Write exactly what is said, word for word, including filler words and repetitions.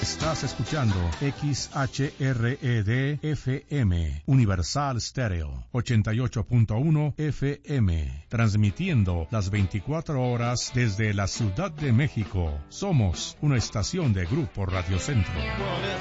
Estás escuchando X H R E D F M, Universal Stereo, ochenta y ocho punto uno F M, transmitiendo las veinticuatro horas desde la Ciudad de México. Somos una estación de Grupo Radio Centro.